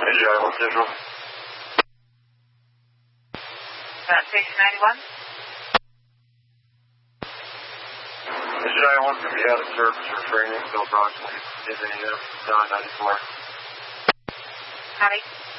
AGI-1 Central. Station 91. AGI-1 can be out of service for training until approximately 10 a.m. 994. Howdy.